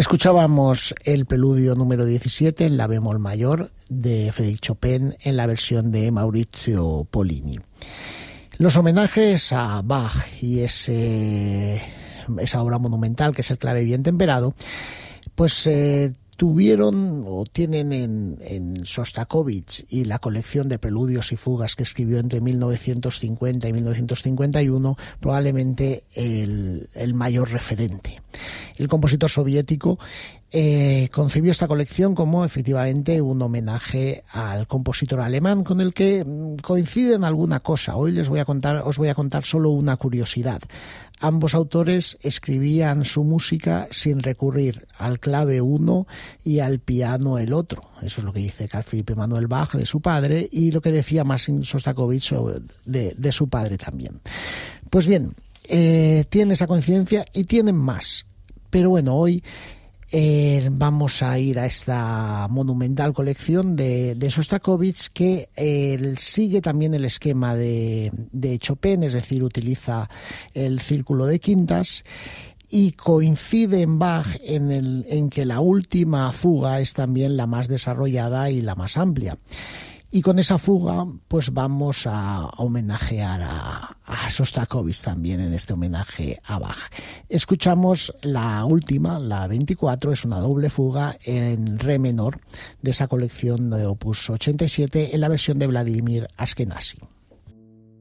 Escuchábamos el preludio número 17 en la bemol mayor de Frédéric Chopin en la versión de Maurizio Pollini. Los homenajes a Bach y esa obra monumental que es el Clave bien temperado, pues tuvieron o tienen en Sostakovich y la colección de preludios y fugas que escribió entre 1950 y 1951 probablemente el mayor referente. El compositor soviético concibió esta colección como efectivamente un homenaje al compositor alemán, con el que coinciden alguna cosa. Hoy os voy a contar solo una curiosidad. Ambos autores escribían su música sin recurrir al clave uno y al piano el otro. Eso es lo que dice Carl Philipp Emanuel Bach de su padre y lo que decía Marcin Sostakovich de su padre también. Pues bien, tienen esa coincidencia y tienen más. Pero bueno, hoy vamos a ir a esta monumental colección de Sostakovich que sigue también el esquema de Chopin, es decir, utiliza el círculo de quintas y coincide en Bach en que la última fuga es también la más desarrollada y la más amplia. Y con esa fuga pues vamos a homenajear a Sostakovich también en este homenaje a Bach. Escuchamos la última, la 24, es una doble fuga en re menor de esa colección de Opus 87 en la versión de Vladimir Ashkenazy.